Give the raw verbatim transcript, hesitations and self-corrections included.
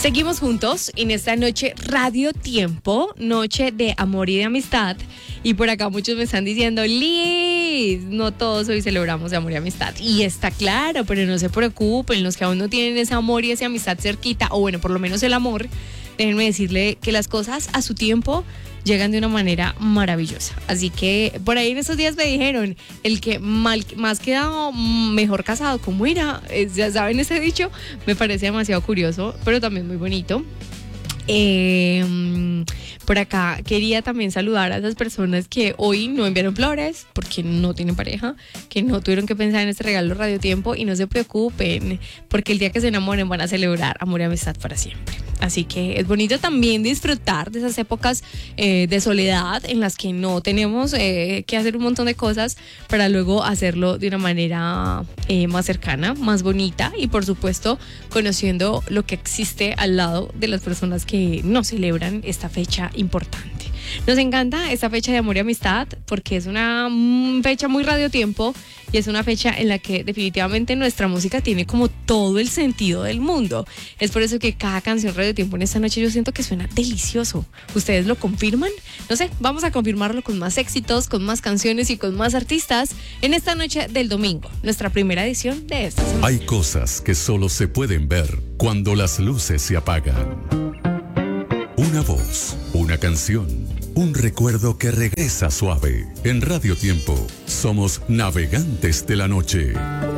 Seguimos juntos en esta noche Radio Tiempo, noche de amor y de amistad. Y por acá muchos me están diciendo, Liz, no todos hoy celebramos amor y amistad. Y está claro, pero no se preocupen, los que aún no tienen ese amor y esa amistad cerquita, o bueno, por lo menos el amor, déjenme decirle que las cosas a su tiempo llegan de una manera maravillosa. Así que por ahí en estos días me dijeron, el que mal, más quedado, mejor casado, ¿cómo era? Ya saben ese dicho, me parece demasiado curioso, pero también muy bonito. Eh, por acá quería también saludar a esas personas que hoy no enviaron flores porque no tienen pareja, que no tuvieron que pensar en este regalo Radio Tiempo, y no se preocupen porque el día que se enamoren van a celebrar amor y amistad para siempre. Así que es bonito también disfrutar de esas épocas eh, de soledad en las que no tenemos eh, que hacer un montón de cosas para luego hacerlo de una manera eh, más cercana, más bonita, y por supuesto conociendo lo que existe al lado de las personas que no celebran esta fecha importante. Nos encanta esta fecha de amor y amistad porque es una mm, fecha muy Radio Tiempo, y es una fecha en la que definitivamente nuestra música tiene como todo el sentido del mundo. Es por eso que cada canción Radio Tiempo en esta noche yo siento que suena delicioso. ¿Ustedes lo confirman? No sé, vamos a confirmarlo con más éxitos, con más canciones y con más artistas en esta noche del domingo, nuestra primera edición de esta semana. Hay cosas que solo se pueden ver cuando las luces se apagan. Una voz, una canción, un recuerdo que regresa suave. En Radio Tiempo somos navegantes de la noche.